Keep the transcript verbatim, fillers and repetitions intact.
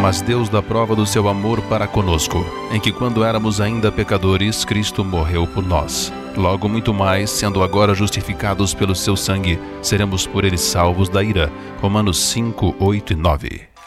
Mas Deus dá prova do seu amor para conosco, em que quando éramos ainda pecadores, Cristo morreu por nós. Logo muito mais, sendo agora justificados pelo seu sangue, seremos por ele salvos da ira. Romanos cinco, oito e nove.